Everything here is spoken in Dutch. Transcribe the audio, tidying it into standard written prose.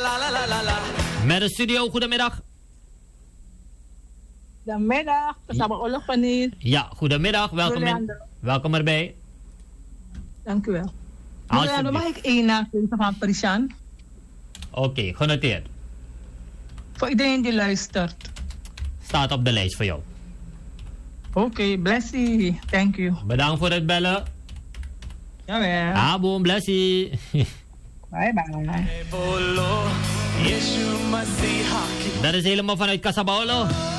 Met de studio, goedemiddag. Goedemiddag, kasama Olof Panis. Ja, goedemiddag, welkom erbij. Dank u wel. Dan mag ik één naam van Parishan? Oké, genoteerd. Voor iedereen die luistert. Staat op de lijst voor jou. Oké, blessie. Thank you. Bedankt voor het bellen. Jawel. Aboom, blessie. Bye bye. Dat is helemaal vanuit Casabaolo.